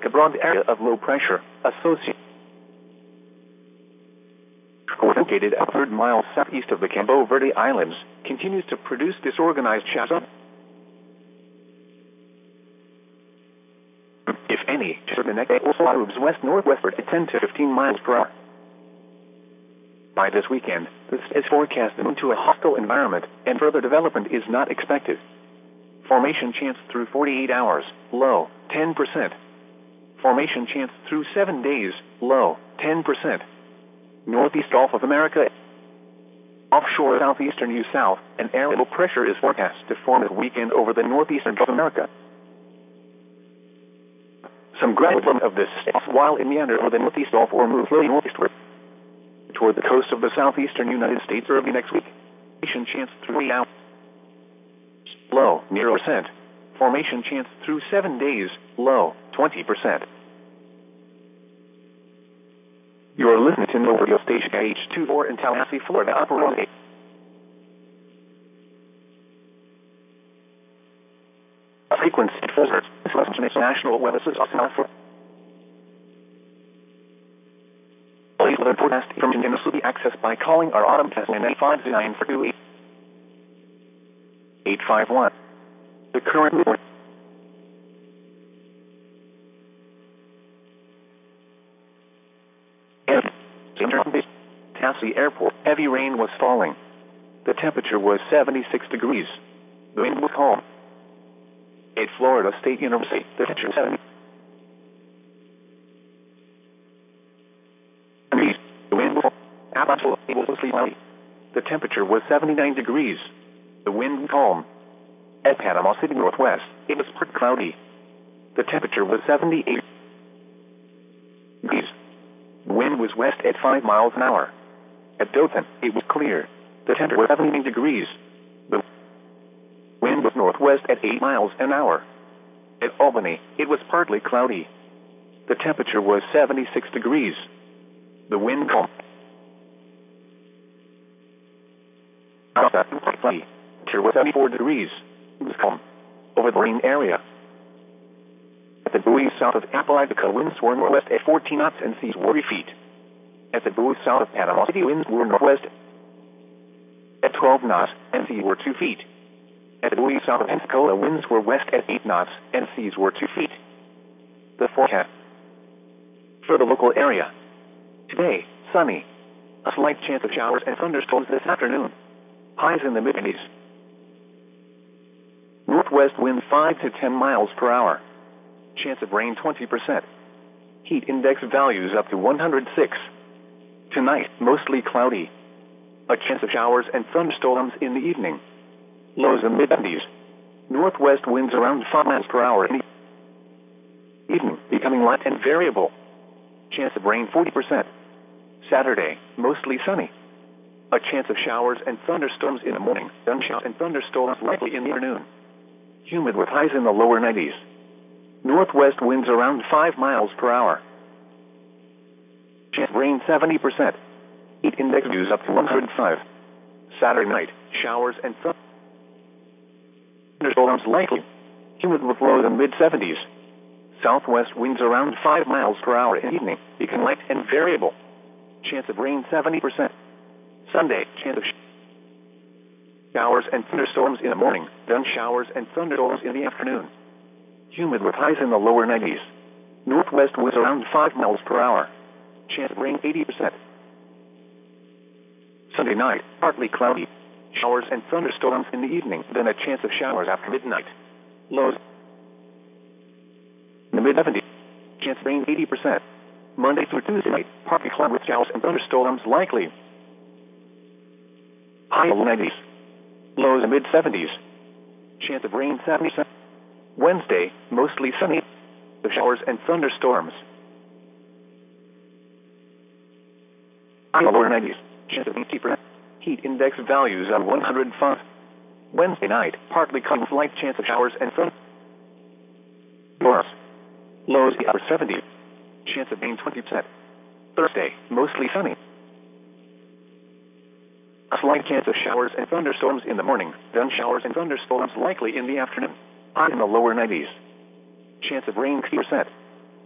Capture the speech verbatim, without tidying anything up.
a broad area of low pressure associated located a third mile southeast of the Cabo Verde Islands, continues to produce disorganized showers. If any, the next day also moves west-northwestward at ten to fifteen miles per hour. By this weekend, this is forecasted into a hostile environment, and further development is not expected. Formation chance through forty-eight hours, low, ten percent. Formation chance through seven days, low, ten percent. Northeast Gulf of America, offshore southeastern U South, an area of low pressure is forecast to form this weekend over the northeastern Gulf of America. Some gradual of this while it meanders over the northeast Gulf or moves slowly northeastward toward the coast of the southeastern United States early next week. Formation chance through eight hours, low, near percent. Formation chance through seven days, low, twenty percent. You're listening to NOAA radio station H two four in Tallahassee, Florida, Upper eight. Frequency four hertz. This is National Weather Service. Please weather forecast information can also be accessed by calling our autumn test line at five nine four two eight five one. The current report. Tallahassee Airport, heavy rain was falling. The temperature was seventy-six degrees. The wind was calm. At Florida State University, the temperature was seventy. The wind was calm. The temperature was seventy-nine degrees. The wind was calm. At Panama City Northwest, it was partly cloudy. The temperature was seventy-eight degrees. The wind was west at five miles an hour. At Dothan, it was clear. The temperature was seventy-nine degrees. The wind was northwest at eight miles an hour. At Albany, it was partly cloudy. The temperature was seventy-six degrees. The wind calm. The temperature was seventy-four degrees. It was calm. Over the rain area. At the buoys south of Apalachicola, winds were northwest at fourteen knots and seas were three feet. At the buoys south of Panama City, winds were northwest at twelve knots and seas were two feet. At the buoys south of Pensacola, winds were west at eight knots and seas were two feet. The forecast for the local area. Today, sunny. A slight chance of showers and thunderstorms this afternoon. Highs in the mid-eighties. Northwest winds five to ten miles per hour. Chance of rain twenty percent. Heat index values up to one hundred six. Tonight, mostly cloudy. A chance of showers and thunderstorms in the evening. Lows in the mid-seventies. Northwest winds around five miles per hour in the evening, becoming light and variable. Chance of rain forty percent. Saturday, mostly sunny. A chance of showers and thunderstorms in the morning, sunshine and thunderstorms likely in the afternoon. Humid with highs in the lower nineties. Northwest winds around five miles per hour. Chance of rain seventy percent. Heat index values up to one hundred five. Saturday night, showers and thunderstorms likely. Humid with lows in mid-seventies. Southwest winds around five miles per hour in the evening, becoming light and variable. Chance of rain seventy percent. Sunday, chance of showers and thunderstorms in the morning, then showers and thunderstorms in the afternoon. Humid with highs in the lower nineties. Northwest winds around five miles per hour. Chance of rain eighty percent. Sunday night, partly cloudy. Showers and thunderstorms in the evening, then a chance of showers after midnight. Lows in the mid-seventies. Chance of rain eighty percent. Monday through Tuesday night, partly cloudy with showers and thunderstorms likely. High in the nineties. Lows in mid-seventies. Chance of rain seventy percent. Wednesday, mostly sunny. The showers and thunderstorms. High in the lower nineties. Chance of eighty percent. Heat index values of one hundred five. Wednesday night, partly cloudy with light chance of showers and thunderstorms. Lows in the upper seventies. Chance of rain twenty percent. Thursday, mostly sunny. A slight chance of showers and thunderstorms in the morning, then showers and thunderstorms likely in the afternoon. High in the lower nineties. Chance of rain sixty percent.